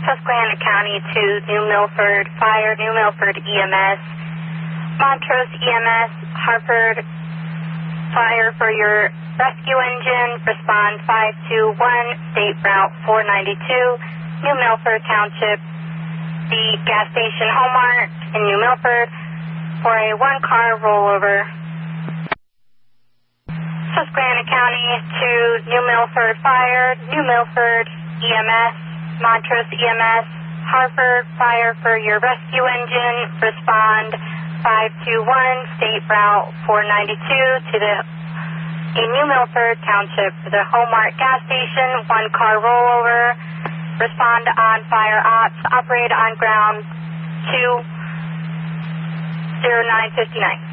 Susquehanna County to New Milford Fire, New Milford EMS, Montrose EMS, Hartford Fire for your rescue engine, respond 521, State Route 492, New Milford Township, the gas station Hallmark in New Milford for a one-car rollover. Susquehanna County to New Milford Fire, New Milford EMS, Montrose EMS, Hartford Fire for your rescue engine, respond 521, State Route 492 to the New Milford Township, the Hallmark gas station, one-car rollover, respond on fire ops, operate on ground 20959.